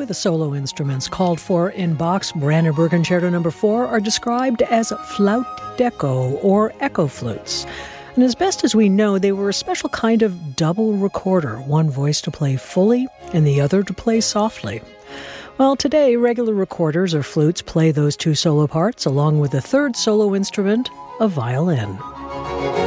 the solo instruments called for in Bach's Brandenburg Concerto No. 4 are described as Flaut d'Echo or echo flutes. And as best as we know, they were a special kind of double recorder, one voice to play fully and the other to play softly. Well, today, regular recorders or flutes play those two solo parts along with a third solo instrument, a violin.